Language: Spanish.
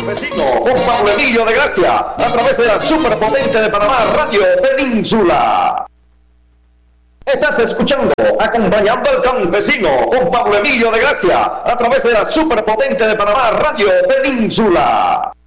Campesino con Pablo Emilio de Gracia a través de la superpotente de Panamá, Radio Península. Estás escuchando Acompañando al Campesino con Pablo Emilio de Gracia a través de la superpotente de Panamá, Radio Península.